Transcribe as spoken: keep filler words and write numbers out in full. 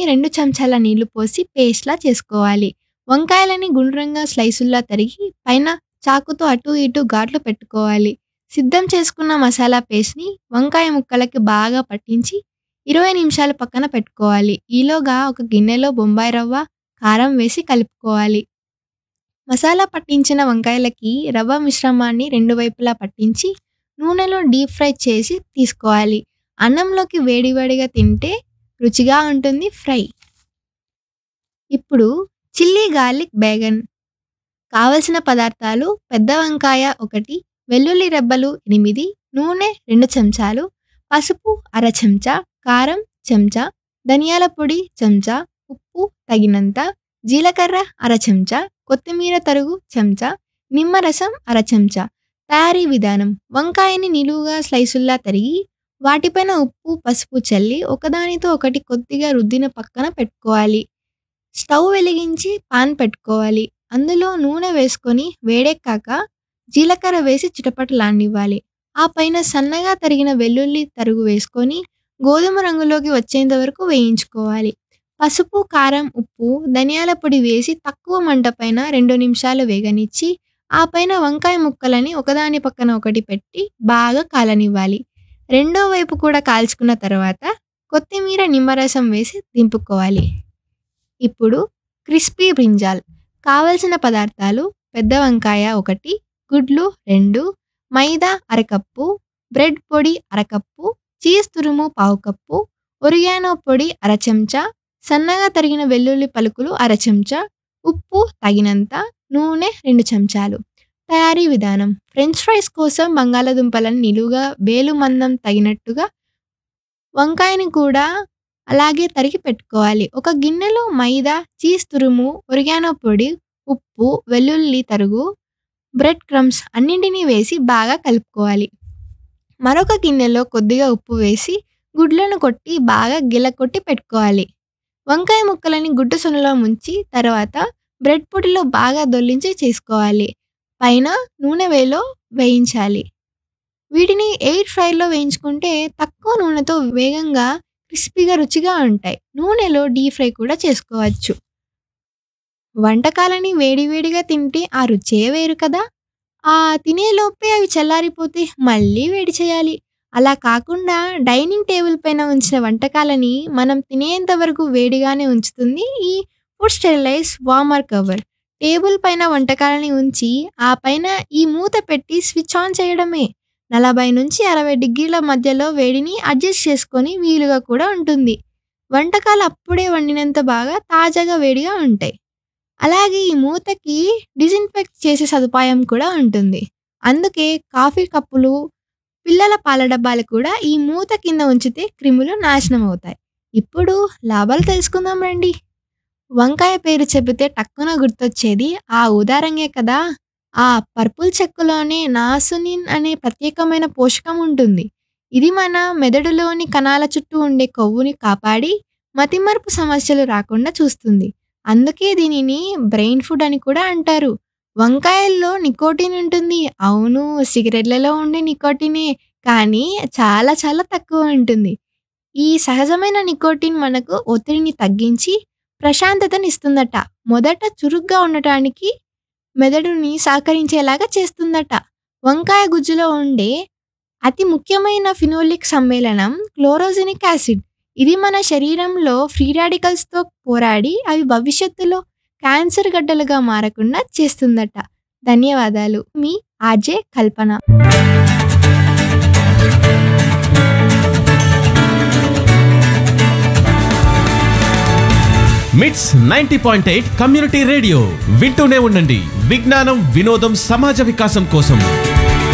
రెండు చెంచాల నీళ్లు పోసి పేస్ట్‌లా చేసుకోవాలి. వంకాయలని గుండ్రంగా స్లైసుల్లా తరిగి పైన చాకుతో అటూ ఇటూ ఘాట్లు పెట్టుకోవాలి. సిద్ధం చేసుకున్న మసాలా పేస్ట్‌ని వంకాయ ముక్కలకి బాగా పట్టించి ఇరవై నిమిషాలు పక్కన పెట్టుకోవాలి. ఈలోగా ఒక గిన్నెలో బొంబాయి రవ్వ, కారం వేసి కలుపుకోవాలి. మసాలా పట్టించిన వంకాయలకి రవ్వ మిశ్రమాన్ని రెండు వైపులా పట్టించి నూనెలో డీప్ ఫ్రై చేసి తీసుకోవాలి. అన్నంలోకి వేడివేడిగా తింటే రుచిగా ఉంటుంది ఫ్రై. ఇప్పుడు చిల్లీ గార్లిక్ బేగన్. కావలసిన పదార్థాలు: పెద్ద వంకాయ ఒకటి, వెల్లుల్లి రెబ్బలు ఎనిమిది, నూనె రెండు చెంచాలు, పసుపు అర చెంచా, కారం చెంచా, ధనియాల పొడి చెంచా, ఉప్పు తగినంత, జీలకర్ర అర చెంచా, కొత్తిమీర తరుగు చెంచా, నిమ్మరసం అర చెంచా. తయారీ విధానం: వంకాయని నిలువుగా స్లైసుల్లా తరిగి వాటిపైన ఉప్పు, పసుపు చల్లి ఒకదానితో ఒకటి కొద్దిగా రుద్దిన పక్కన పెట్టుకోవాలి. స్టవ్ వెలిగించి పాన్ పెట్టుకోవాలి. అందులో నూనె వేసుకొని వేడెక్కాక జీలకర్ర వేసి చిటపటలాడనివ్వాలి. ఆ పైన సన్నగా తరిగిన వెల్లుల్లి తరుగు వేసుకొని గోధుమ రంగులోకి వచ్చేంత వరకు వేయించుకోవాలి. పసుపు, కారం, ఉప్పు, ధనియాల పొడి వేసి తక్కువ మంట పైన రెండు నిమిషాలు వేగనిచ్చి ఆ పైన వంకాయ ముక్కలని ఒకదాని పక్కన ఒకటి పెట్టి బాగా కాలనివ్వాలి. రెండో వైపు కూడా కాల్చుకున్న తర్వాత కొత్తిమీర, నిమ్మరసం వేసి దింపుకోవాలి. ఇప్పుడు క్రిస్పీ బ్రింజాల్. కావలసిన పదార్థాలు: పెద్ద వంకాయ ఒకటి, గుడ్లు రెండు, మైదా అరకప్పు, బ్రెడ్ పొడి అరకప్పు, చీజ్ తురుము పావు కప్పు, ఒరిగానో పొడి అర చెంచా, సన్నగా తరిగిన వెల్లుల్లి పలుకులు అర చెంచా, ఉప్పు తగినంత, నూనె రెండు చెంచాలు. తయారీ విధానం: ఫ్రెంచ్ ఫ్రైస్ కోసం బంగాళదుంపలను నిలువుగా వేలు మందం తగినట్టుగా వంకాయని కూడా అలాగే తరిగి పెట్టుకోవాలి. ఒక గిన్నెలో మైదా, చీజ్ తురుము, ఒరిగానో పొడి, ఉప్పు, వెల్లుల్లి తరుగు, బ్రెడ్ క్రమ్స్ అన్నింటినీ వేసి బాగా కలుపుకోవాలి. మరొక గిన్నెలో కొద్దిగా ఉప్పు వేసి గుడ్లను కొట్టి బాగా గిలకొట్టి పెట్టుకోవాలి. వంకాయ ముక్కలని గుడ్డు సొనలో ముంచి తర్వాత బ్రెడ్ పొడిలో బాగా దొర్లించి చేసుకోవాలి. పైన నూనె వేలో వేయించాలి. వీటిని ఎయిర్ ఫ్రైర్లో వేయించుకుంటే తక్కువ నూనెతో వేగంగా క్రిస్పీగా రుచిగా ఉంటాయి. నూనెలో డీప్ ఫ్రై కూడా చేసుకోవచ్చు. వంటకాలని వేడివేడిగా తింటే ఆ రుచే వేరు కదా. ఆ తినేలోపే అవి చల్లారిపోతే మళ్ళీ వేడి చేయాలి. అలా కాకుండా డైనింగ్ టేబుల్ పైన ఉంచిన వంటకాలని మనం తినేంత వరకు వేడిగానే ఉంచుతుంది ఈ food sterilise warmer cover. Table పైన వంటకాలని ఉంచి ఆ పైన ఈ మూత పెట్టి స్విచ్ ఆన్ చేయడమే. నలభై నుంచి అరవై డిగ్రీల మధ్యలో వేడిని అడ్జస్ట్ చేసుకొని వీలుగా కూడా ఉంటుంది. వంటకాలు అప్పుడే వండినంత బాగా తాజాగా వేడిగా ఉంటాయి. అలాగే ఈ మూతకి డిజిన్ఫెక్ట్ చేసే సదుపాయం కూడా ఉంటుంది. అందుకే కాఫీ కప్పులు, పిల్లల పాల డబ్బాలు కూడా ఈ మూత కింద ఉంచితే క్రిములు నాశనం అవుతాయి. ఇప్పుడు లాభాలు తెలుసుకుందాం రండి. వంకాయ పేరు చెబితే టక్కున గుర్తొచ్చేది ఆ ఊదా రంగే కదా. ఆ పర్పుల్ చెక్కులోనే నాసునిన్ అనే ప్రత్యేకమైన పోషకం ఉంటుంది. ఇది మన మెదడులోని కణాల చుట్టూ ఉండే కొవ్వుని కాపాడి మతిమరుపు సమస్యలు రాకుండా చూస్తుంది. అందుకే దీనిని బ్రెయిన్ ఫుడ్ అని కూడా అంటారు. వంకాయల్లో నికోటిన్ ఉంటుంది. అవును, సిగరెట్లలో ఉండే నికోటినే, కానీ చాలా చాలా తక్కువ ఉంటుంది. ఈ సహజమైన నికోటిన్ మనకు ఒత్తిడిని తగ్గించి ప్రశాంతతనిస్తుందట. మొదట చురుగ్గా ఉండటానికి మెదడుని సహకరించేలాగా చేస్తుందట. వంకాయ గుజ్జులో ఉండే అతి ముఖ్యమైన ఫినోలిక్ సమ్మేళనం క్లోరోజెనిక్ యాసిడ్. ఇది మన శరీరంలో ఫ్రీ రాడికల్స్తో పోరాడి అవి భవిష్యత్తులో క్యాన్సర్ గడ్డలుగా మారకుండా చేస్తుందట. ధన్యవాదాలు. మీ ఆర్జే కల్పన. మిట్స్ ninety point eight community radio వింటూనే ఉండండి. విజ్ఞానం, వినోదం, సమాజ వికాసం కోసం.